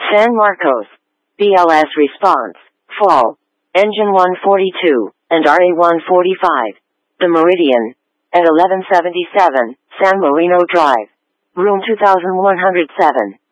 San Marcos. BLS response. Fall. Engine 142, and RA-145. The Meridian. At 1177, San Marino Drive. Room 2107.